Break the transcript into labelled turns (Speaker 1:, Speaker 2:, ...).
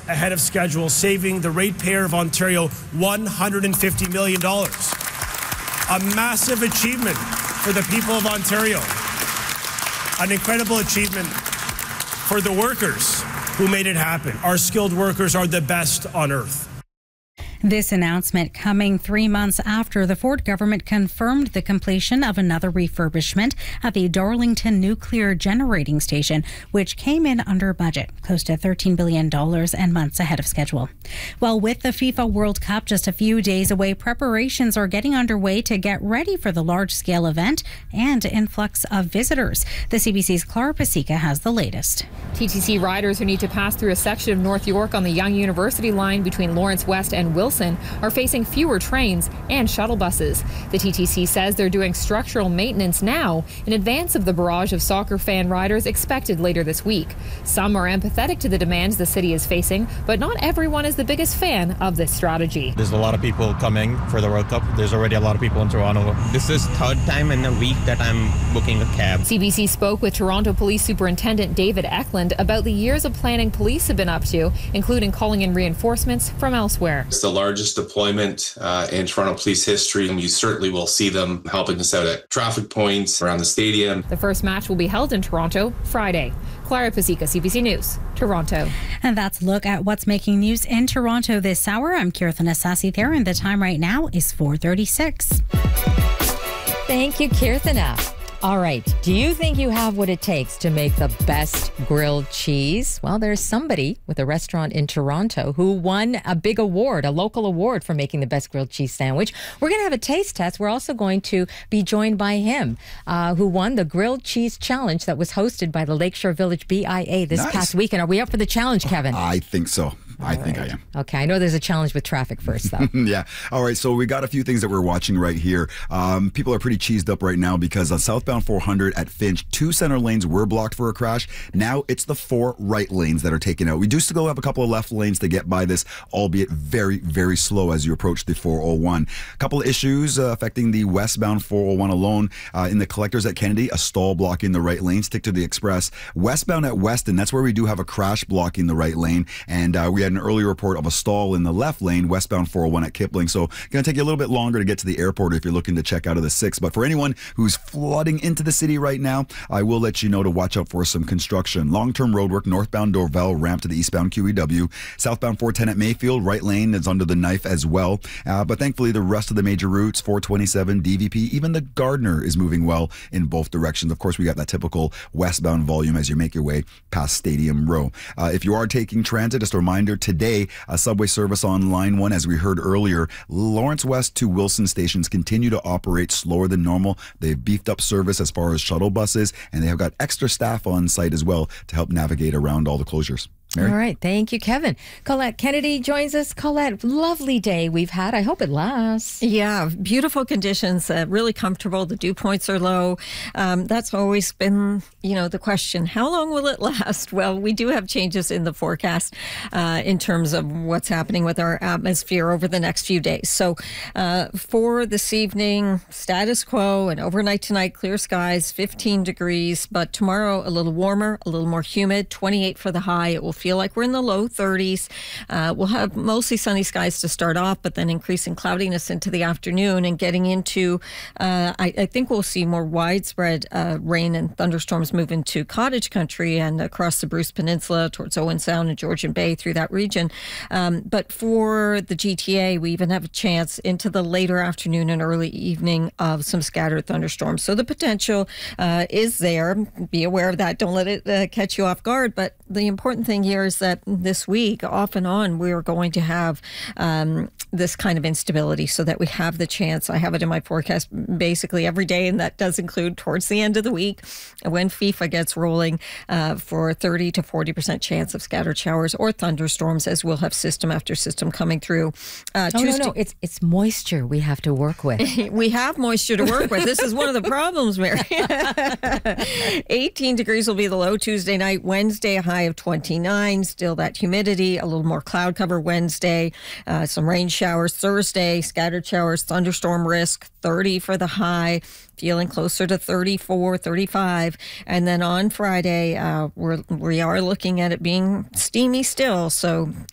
Speaker 1: ahead of schedule, saving the ratepayer of Ontario $150 million. A massive achievement for the people of Ontario. An incredible achievement for the workers who made it happen. Our skilled workers are the best on earth.
Speaker 2: This announcement coming 3 months after the Ford government confirmed the completion of another refurbishment at the Darlington Nuclear Generating Station, which came in under budget, close to $13 billion and months ahead of schedule. Well, with the FIFA World Cup just a few days away, preparations are getting underway to get ready for the large-scale event and influx of visitors. The CBC's Clara Pasica has the latest.
Speaker 3: TTC riders who need to pass through a section of North York on the Yonge University line between Lawrence West and Wilson are facing fewer trains and shuttle buses. The TTC says they're doing structural maintenance now in advance of the barrage of soccer fan riders expected later this week. Some are empathetic to the demands the city is facing, but not everyone is the biggest fan of this strategy.
Speaker 4: There's a lot of people coming for the World Cup. There's already a lot of people in Toronto. This is third time in a week that I'm booking a cab.
Speaker 3: CBC spoke with Toronto Police Superintendent David Eklund about the years of planning police have been up to, including calling in reinforcements from elsewhere.
Speaker 5: It's the largest deployment in Toronto police history, and you certainly will see them helping us out at traffic points around the stadium.
Speaker 3: The first match will be held in Toronto Friday. Clara Pasica, CBC News, Toronto.
Speaker 2: And that's a look at what's making news in Toronto this hour. I'm Kirthan Asasi there, and the time right now is 4:36.
Speaker 6: Thank you, Kirthana. All right. Do you think you have what it takes to make the best grilled cheese? Well, there's somebody with a restaurant in Toronto who won a big award, a local award for making the best grilled cheese sandwich. We're going to have a taste test. We're also going to be joined by him, who won the grilled cheese challenge that was hosted by the Lakeshore Village BIA this past weekend. Are we up for the challenge, Kevin?
Speaker 7: I think so. I think I am.
Speaker 6: Okay, I know there's a challenge with traffic first, though.
Speaker 7: Yeah. All right, so we got a few things that we're watching right here. People are pretty cheesed up right now because on southbound 400 at Finch, 2 center lanes were blocked for a crash. Now it's the 4 right lanes that are taken out. We do still have a couple of left lanes to get by this, albeit very, very slow as you approach the 401. A couple of issues affecting the westbound 401 alone. In the collectors at Kennedy, a stall blocking the right lane. Stick to the express. Westbound at Weston, that's where we do have a crash blocking the right lane. And we had an earlier report of a stall in the left lane, westbound 401 at Kipling. So going to take you a little bit longer to get to the airport if you're looking to check out of the 6. But for anyone who's flooding into the city right now, I will let you know to watch out for some construction. Long-term roadwork, northbound Dorval, ramp to the eastbound QEW. Southbound 410 at Mayfield, right lane is under the knife as well. But thankfully, the rest of the major routes, 427, DVP, even the Gardner is moving well in both directions. Of course, we got that typical westbound volume as you make your way past Stadium Row. If you are taking transit, just a reminder, today, a subway service on line 1, as we heard earlier. Lawrence West to Wilson stations continue to operate slower than normal. They've beefed up service as far as shuttle buses, and they have got extra staff on site as well to help navigate around all the closures. Mary?
Speaker 6: All right. Thank you, Kevin. Colette Kennedy joins us. Colette, lovely day we've had. I hope it lasts.
Speaker 8: Yeah, beautiful conditions, really comfortable. The dew points are low. That's always been, the question. How long will it last? Well, we do have changes in the forecast in terms of what's happening with our atmosphere over the next few days. So for this evening, status quo, and overnight tonight, clear skies, 15 degrees. But tomorrow, a little warmer, a little more humid, 28 for the high. It will feel like we're in the low 30s. We'll have mostly sunny skies to start off, but then increasing cloudiness into the afternoon and getting into, I think we'll see more widespread rain and thunderstorms move into cottage country and across the Bruce Peninsula towards Owen Sound and Georgian Bay through that region. But for the GTA, we even have a chance into the later afternoon and early evening of some scattered thunderstorms. So the potential is there. Be aware of that. Don't let it catch you off guard. But the important thing here is that this week, off and on, we are going to have this kind of instability so that we have the chance. I have it in my forecast basically every day, and that does include towards the end of the week when FIFA gets rolling for 30 to 40% chance of scattered showers or thunderstorms, as we'll have system after system coming through.
Speaker 6: No, it's moisture we have to work with.
Speaker 8: We have moisture to work with. This is one of the problems, Mary. 18 degrees will be the low Tuesday night. Wednesday, a high of 29. Still that humidity, a little more cloud cover Wednesday, some rain showers Thursday, scattered showers, thunderstorm risk, 30 for the high, feeling closer to 34, 35. And then on Friday, we are looking at it being steamy still. So